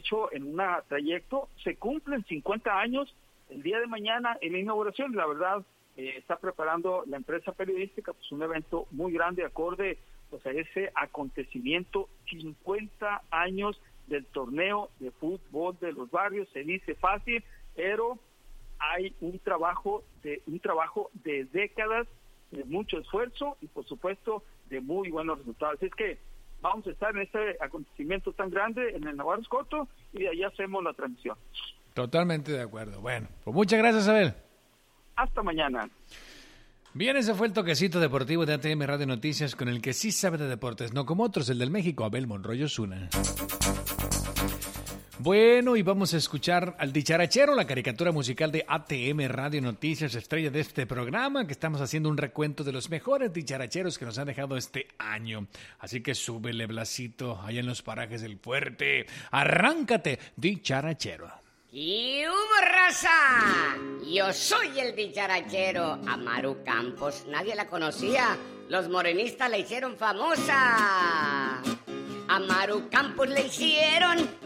hecho en un trayecto. Se cumplen 50 años el día de mañana en la inauguración. La verdad, está preparando la empresa periodística pues un evento muy grande acorde pues a ese acontecimiento, 50 años del torneo de fútbol de los barrios. Se dice fácil, pero hay un trabajo de décadas, de mucho esfuerzo y por supuesto de muy buenos resultados. Así es que vamos a estar en este acontecimiento tan grande en el Navarro Escoto y de ahí hacemos la transmisión. Totalmente de acuerdo. Bueno, pues muchas gracias, Abel. Hasta mañana. Bien, ese fue el toquecito deportivo de ATM Radio Noticias con el que sí sabe de deportes, no como otros, el del México, Abel Monroy Osuna. Bueno, y vamos a escuchar al Dicharachero, la caricatura musical de ATM Radio Noticias, estrella de este programa, que estamos haciendo un recuento de los mejores dicharacheros que nos han dejado este año. Así que súbele, Blasito, allá en los parajes del fuerte. Arráncate, Dicharachero. ¡Y hubo, raza! Yo soy el dicharachero Amaru Campos. Nadie la conocía. Los morenistas la hicieron famosa. Amaru Campos le hicieron